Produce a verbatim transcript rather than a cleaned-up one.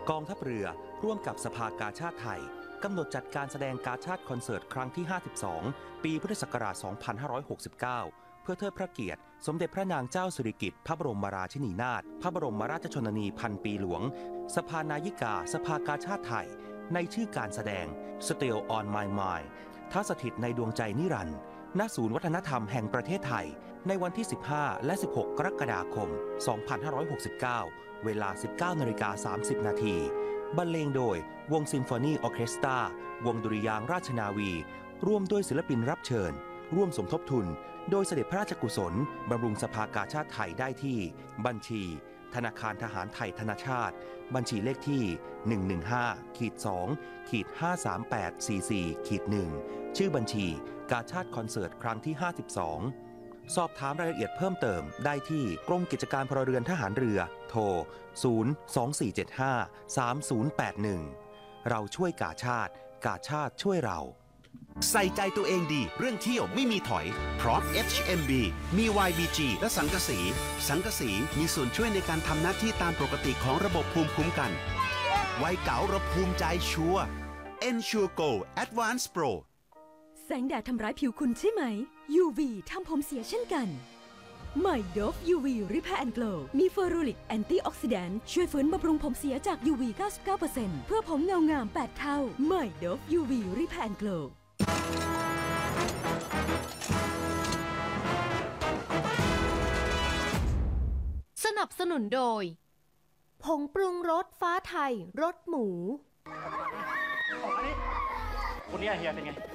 กองทัพเรือร่วมกับสภากาชาดไทยกำหนดจัดการแสดงกาชาดคอนเสิร์ตครั้งที่ ห้าสิบสอง ปีพุทธศักราช สองพันห้าร้อยหกสิบเก้า เพื่อเทิดพระเกียรติสมเด็จพระนางเจ้าสิริกิติ์พระบรมราชินีนาถพระบรมราชชนนีพันปีหลวงสภานายิกาสภากาชาดไทยในชื่อการแสดง Still on My Mind ท้าสถิตในดวงใจนิรันดร์ณศูนย์วัฒนธรรมแห่งประเทศไทยในวันที่ สิบห้า และ สิบหก กรกฎาคม สองพันห้าร้อยหกสิบเก้า เวลา สิบเก้านาฬิกาสามสิบนาทีบรรเลงโดยวงซิมโฟนีออร์เคสตราวงดุริยางค์ราชนาวีร่วมด้วยศิลปินรับเชิญร่วมสมทบทุนโดยเสด็จพระราชกุศลบำรุงสภากาชาดไทยได้ที่บัญชีธนาคารทหารไทยธนชาติบัญชีเลขที่ หนึ่ง หนึ่ง ห้า สอง ห้า สาม แปด สี่ สี่ หนึ่ง ชื่อบัญชีกาชาดคอนเสิร์ตครั้งที่ ห้าสิบสอง สอบถามรายละเอียดเพิ่มเติมได้ที่กรมกิจการพลเรือนทหารเรือโทร ศูนย์ สอง สี่ เจ็ด ห้า สาม ศูนย์ แปด หนึ่ง เราช่วยกาชาดกาชาดช่วยเราใส่ใจตัวเองดีเรื่องเที่ยวไม่มีถอยเพราะ เอช เอ็ม บี มี วาย บี จี และสังกะสี สังกะสีมีส่วนช่วยในการทำหน้าที่ตามปกติของระบบภูมิคุ้มกันไว้เก๋าเราภูมิใจชัวร์ Ensure Go Advanced Pro แสงแดดทำร้ายผิวคุณใช่ไหม ยู วี ทำผมเสียเช่นกันใหม่ โดฟ ยู วี Repair and Glow มีเฟอร์รูริกแอนตี้ออกซิแดนต์ช่วยฟื้นบำรุงผมเสียจาก ยู วี เก้าสิบเก้าเปอร์เซ็นต์ เพื่อผมเงางามแปดเท่าใหม่ โดฟ ยู วี Repair and Glow สนับสนุนโดยผงปรุงรสฟ้าไทยรสหมูคนนี้เฮียเป็นไง